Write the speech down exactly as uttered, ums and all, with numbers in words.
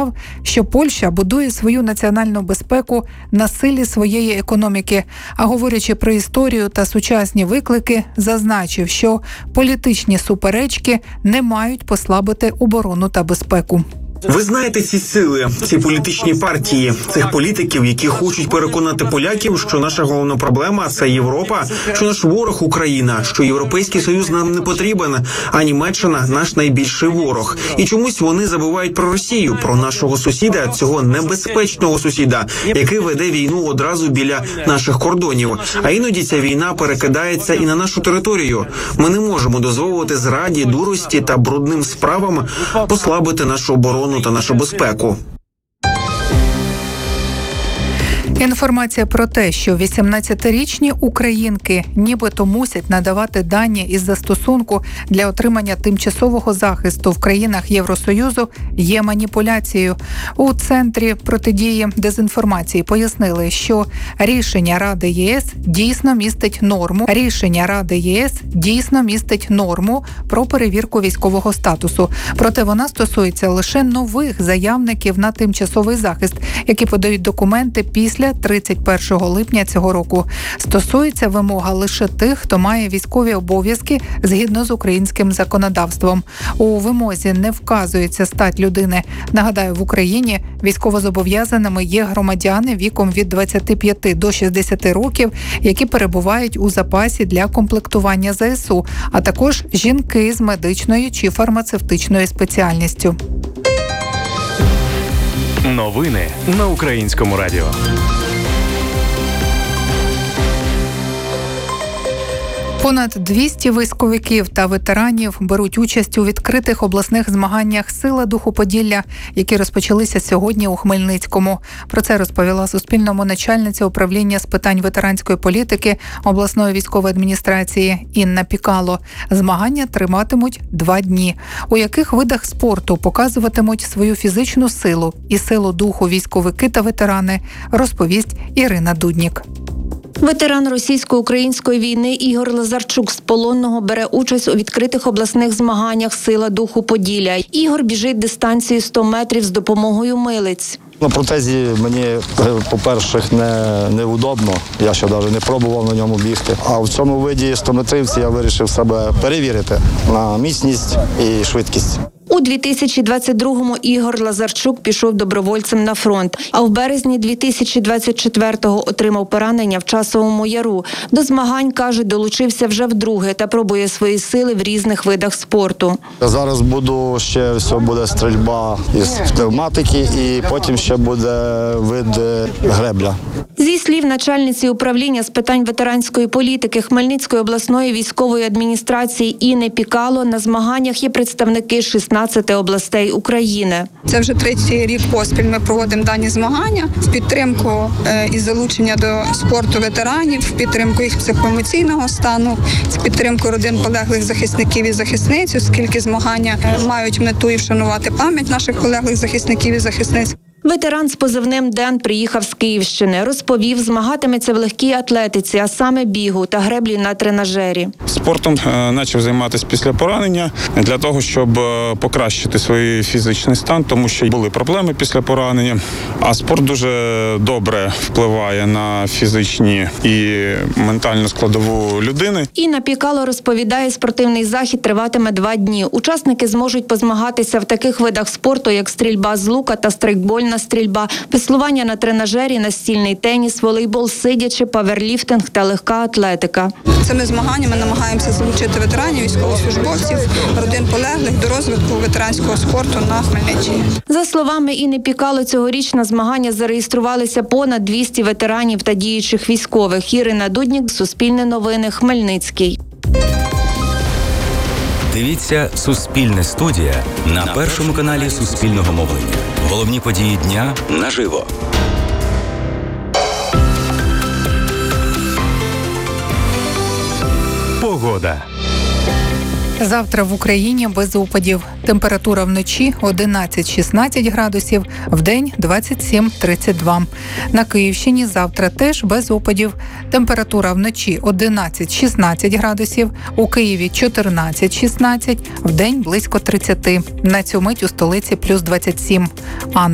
сказав, що Польща будує свою національну безпеку на силі своєї економіки, а говорячи про історію та сучасні виклики, зазначив, що політичні суперечки не мають послабити оборону та безпеку. Ви знаєте ці сили, ці політичні партії, цих політиків, які хочуть переконати поляків, що наша головна проблема – це Європа, що наш ворог – Україна, що Європейський Союз нам не потрібен, а Німеччина – наш найбільший ворог. І чомусь вони забувають про Росію, про нашого сусіда, цього небезпечного сусіда, який веде війну одразу біля наших кордонів. А іноді ця війна перекидається і на нашу територію. Ми не можемо дозволити зраді, дурості та брудним справам послабити нашу оборону та нашу безпеку. Інформація про те, що вісімнадцятирічні українки нібито мусять надавати дані із застосунку для отримання тимчасового захисту в країнах Євросоюзу, є маніпуляцією. У Центрі протидії дезінформації пояснили, що рішення Ради ЄС дійсно містить норму. Рішення Ради ЄС дійсно містить норму про перевірку військового статусу. Проте вона стосується лише нових заявників на тимчасовий захист, які подають документи після тридцять першого липня цього року. Стосується вимога лише тих, хто має військові обов'язки згідно з українським законодавством. У вимозі не вказується стать людини. Нагадаю, в Україні військовозобов'язаними є громадяни віком від двадцяти п'яти до шістдесяти років, які перебувають у запасі для комплектування ЗСУ, а також жінки з медичною чи фармацевтичною спеціальністю. Новини на Українському радіо. Понад двісті військовиків та ветеранів беруть участь у відкритих обласних змаганнях «Сила духу Поділля», які розпочалися сьогодні у Хмельницькому. Про це розповіла Суспільному начальниця управління з питань ветеранської політики обласної військової адміністрації Інна Пікало. Змагання триватимуть два дні, у яких видах спорту показуватимуть свою фізичну силу і силу духу військовики та ветерани, розповість Ірина Дуднік. Ветеран російсько-української війни Ігор Лазарчук з Полонного бере участь у відкритих обласних змаганнях «Сила духу Поділля». Ігор біжить дистанцію сто метрів з допомогою милиць. На протезі мені, по-перше, не, неудобно, я ще навіть не пробував на ньому бігти. А в цьому виді стометривці я вирішив себе перевірити на міцність і швидкість. У дві тисячі двадцять другому Ігор Лазарчук пішов добровольцем на фронт, а в березні дві тисячі двадцять четвертого отримав поранення в Часовому Яру. До змагань, каже, долучився вже вдруге та пробує свої сили в різних видах спорту. Зараз буду, ще все буде стрільба із пневматики і потім ще буде вид гребля. Зі слів начальниці управління з питань ветеранської політики Хмельницької обласної військової адміністрації Інни Пікало, на змаганнях є представники шістнадцяти областей України. Це вже третій рік поспіль ми проводимо дані змагання в підтримку і залучення до спорту ветеранів, в підтримку їх психоемоційного стану, в підтримку родин полеглих захисників і захисниць, оскільки змагання мають мету і вшанувати пам'ять наших полеглих захисників і захисниць. Ветеран з позивним Ден приїхав з Київщини. Розповів, змагатиметься в легкій атлетиці, а саме бігу та греблі на тренажері. Спортом е, почав займатися після поранення для того, щоб е, покращити свій фізичний стан, тому що були проблеми після поранення. А спорт дуже добре впливає на фізичні і ментальну складову людини. Інна Пікало розповідає, спортивний захід триватиме два дні. Учасники зможуть позмагатися в таких видах спорту, як стрільба з лука та страйкбольна стрільба, веслування на тренажері, настільний теніс, волейбол сидячи, паверліфтинг та легка атлетика. Цими змаганнями намагаємося залучити ветеранів, військовослужбовців, родин полеглих до розвитку ветеранського спорту на Хмельниччині. За словами Інни Пікало, цьогоріч на змагання зареєструвалися понад двісті ветеранів та діючих військових. Ірина Дуднік, Суспільне новини, Хмельницький. Дивіться «Суспільне студія» на першому каналі Суспільного мовлення. Головні події дня наживо. Погода. Завтра в Україні без опадів. Температура вночі одинадцять-шістнадцять градусів, вдень двадцять сім - тридцять два. На Київщині завтра теж без опадів. Температура вночі одинадцять-шістнадцять градусів, у Києві чотирнадцять-шістнадцять, вдень близько тридцять. На цю мить у столиці плюс двадцять сім. Анна